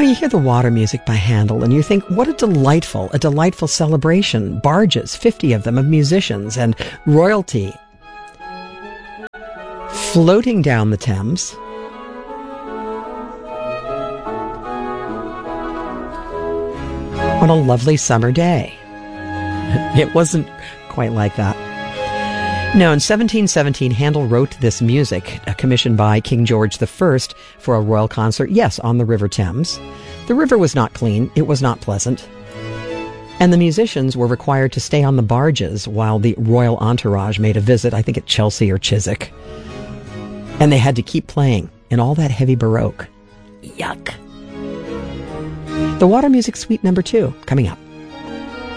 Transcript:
You hear the water music by Handel, and you think, what a delightful celebration. Barges, 50 of them, of musicians and royalty floating down the Thames. On a lovely summer day. It wasn't quite like that. No, in 1717, Handel wrote this music, commissioned by King George I for a royal concert, yes, on the River Thames. The river was not clean, it was not pleasant, and the musicians were required to stay on the barges while the royal entourage made a visit, I think at Chelsea or Chiswick. And they had to keep playing in all that heavy Baroque. Yuck. The Water Music Suite number 2, coming up.